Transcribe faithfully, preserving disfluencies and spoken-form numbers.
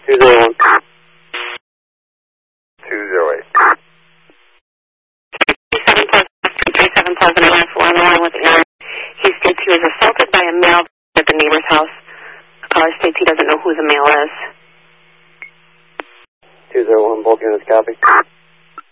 two zero one. two zero eight. three seven Pleasant West, we're on the line with Aaron. He states he was assaulted by a male at the neighbor's house. The caller states he doesn't know who the male is. two zero one, both units copy.